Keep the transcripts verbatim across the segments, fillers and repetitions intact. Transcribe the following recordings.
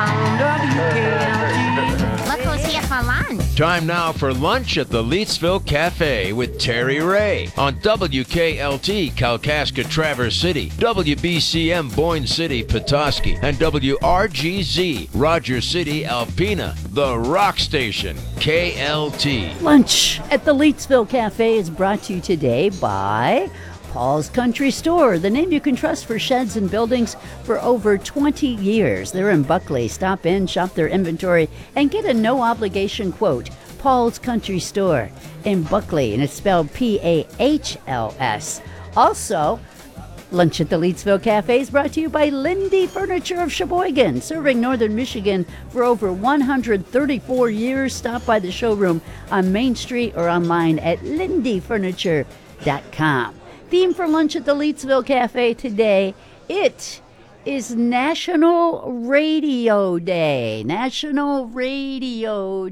on W K L T. Look who's here for lunch. Time now for lunch at the Leetsville Cafe with Terry Ray on W K L T Kalkaska Traverse City, W B C M Boyne City Petoskey, and W R G Z Rogers City Alpena, the rock station, K L T. Lunch at the Leetsville Cafe is brought to you today by Paul's Country Store, the name you can trust for sheds and buildings for over twenty years. They're in Buckley. Stop in, shop their inventory, and get a no-obligation quote. Paul's Country Store in Buckley, and it's spelled P A H L S. Also, Lunch at the Leetsville Cafe is brought to you by Lindy Furniture of Sheboygan, serving northern Michigan for over one hundred thirty-four years. Stop by the showroom on Main Street or online at lindy furniture dot com. Theme for Lunch at the Leetsville Cafe today, it is National Radio Day. National Radio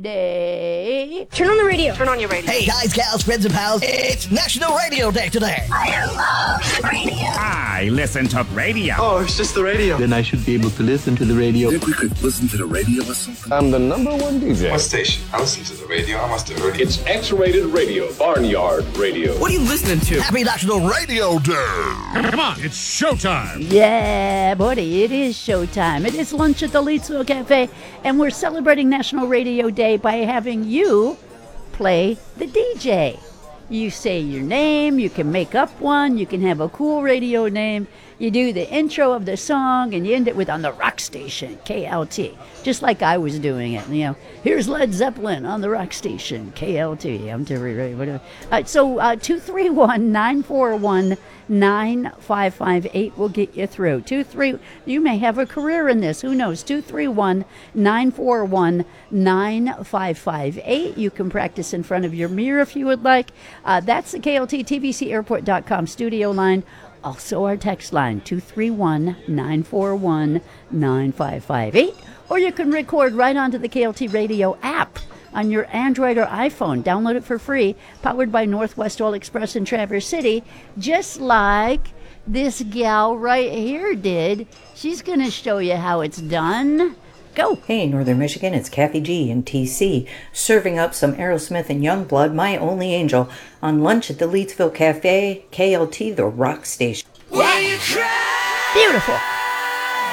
Day. Turn on the radio. Turn on your radio. Hey, guys, gals, friends, and pals. It's National Radio Day today. I love radio. I listen to radio. Oh, it's just the radio. Then I should be able to listen to the radio. Think we could listen to the radio or something? I'm the number one D J. What station? I listen to the radio. I must have heard it. It's X-Rated Radio, Barnyard Radio. What are you listening to? Happy National Radio Day. Come on, it's showtime. Yeah, buddy, it is showtime. It is Lunch at the Leetsville Cafe, and we're celebrating National Radio Day by having you play the D J. You say your name, you can make up one, you can have a cool radio name. You do the intro of the song, and you end it with on the rock station, K L T, just like I was doing it. You know, here's Led Zeppelin on the rock station, K L T. I'm Terry Ray, whatever. All right, so uh, two three one, nine four one, nine five five eight will get you through. Two three, you may have a career in this. Who knows? Two three one, nine four one, nine five five eight. You can practice in front of your mirror if you would like. Uh, that's the K L T T V C airport dot com studio line. Also our text line, two three one, nine four one, nine five five eight. Or you can record right onto the K L T Radio app on your Android or iPhone. Download it for free, powered by Northwest Oil Express in Traverse City, just like this gal right here did. She's going to show you how it's done. Go. Hey, Northern Michigan, it's Kathy G in T C, serving up some Aerosmith and Youngblood, My Only Angel, on Lunch at the Leetsville Cafe, K L T, the rock station. Beautiful.